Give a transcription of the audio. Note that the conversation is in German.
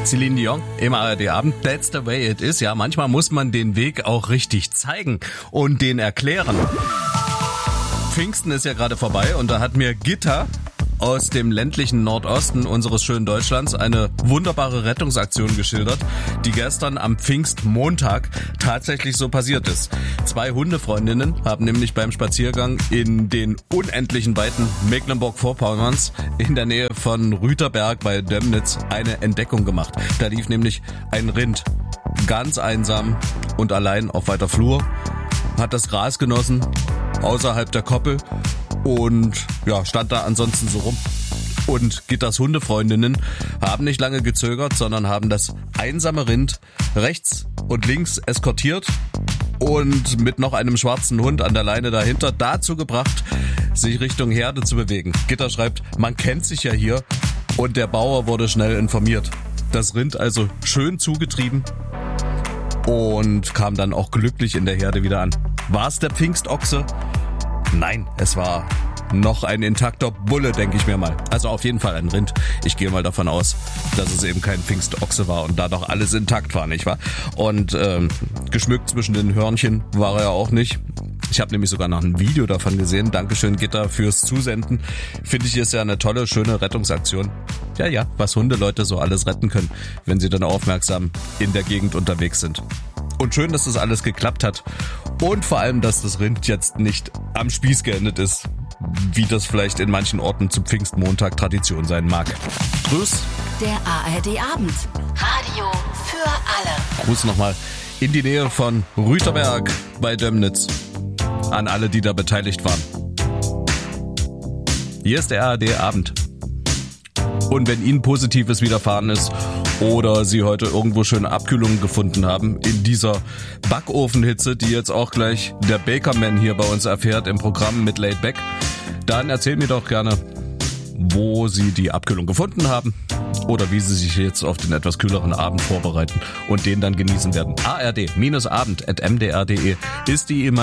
Celine Dion im ARD-Abend. That's the way it is. Ja, manchmal muss man den Weg auch richtig zeigen und den erklären. Pfingsten ist ja gerade vorbei und da hat mir Gitta aus dem ländlichen Nordosten unseres schönen Deutschlands eine wunderbare Rettungsaktion geschildert, die gestern am Pfingstmontag tatsächlich so passiert ist. 2 Hundefreundinnen haben nämlich beim Spaziergang in den unendlichen Weiten Mecklenburg-Vorpommerns in der Nähe von Rüterberg bei Dömnitz eine Entdeckung gemacht. Da lief nämlich ein Rind ganz einsam und allein auf weiter Flur, hat das Gras genossen außerhalb der Koppel und ja, stand da ansonsten so rum. Und Gittas Hundefreundinnen haben nicht lange gezögert, sondern haben das einsame Rind rechts und links eskortiert und mit noch einem schwarzen Hund an der Leine dahinter dazu gebracht, sich Richtung Herde zu bewegen. Gitta schreibt, man kennt sich ja hier und der Bauer wurde schnell informiert. Das Rind also schön zugetrieben und kam dann auch glücklich in der Herde wieder an. War es der Pfingstochse? Nein, es war noch ein intakter Bulle, denke ich mir mal. Also auf jeden Fall ein Rind. Ich gehe mal davon aus, dass es eben kein Pfingstochse war und da doch alles intakt war, nicht wahr? Und geschmückt zwischen den Hörnchen war er ja auch nicht. Ich habe nämlich sogar noch ein Video davon gesehen. Dankeschön, Gitta, fürs Zusenden. Finde ich, ist ja eine tolle, schöne Rettungsaktion. Ja, was Hundeleute so alles retten können, wenn sie dann aufmerksam in der Gegend unterwegs sind. Und schön, dass das alles geklappt hat. Und vor allem, dass das Rind jetzt nicht am Spieß geendet ist, wie das vielleicht in manchen Orten zum Pfingstmontag Tradition sein mag. Grüß. Der ARD-Abend. Radio für alle. Gruß nochmal in die Nähe von Rüterberg bei Dömnitz. An alle, die da beteiligt waren. Hier ist der ARD-Abend. Und wenn Ihnen Positives widerfahren ist oder Sie heute irgendwo schöne Abkühlungen gefunden haben in dieser Backofenhitze, die jetzt auch gleich der Bakerman hier bei uns erfährt im Programm mit Laid Back, dann erzählen mir doch gerne, wo Sie die Abkühlung gefunden haben oder wie Sie sich jetzt auf den etwas kühleren Abend vorbereiten und den dann genießen werden. ard-abend@mdr.de ist die E-Mail.